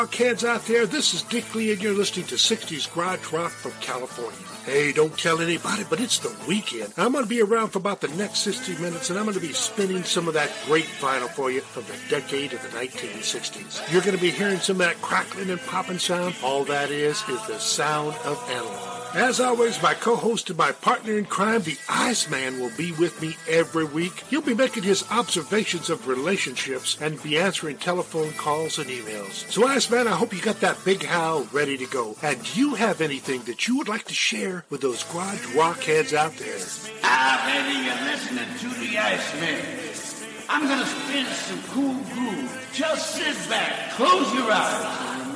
Kids out there, this is Dick Lee, and you're listening to 60s Garage Rock from California. Hey, don't tell anybody, but it's the weekend. I'm going to be around for about the next 60 minutes, and I'm going to be spinning some of that great vinyl for you from the decade of the 1960s. You're going to be hearing some of that crackling and popping sound. All that is the sound of analog. As always, my co-host and my partner in crime, the Iceman, will be with me every week. He'll be making his observations of relationships and be answering telephone calls and emails. So, Iceman, I hope you got that big howl ready to go. And do you have anything that you would like to share with those garage rock heads out there? Baby, you're listening to the Iceman. I'm going to spin some cool groove. Just sit back, close your eyes,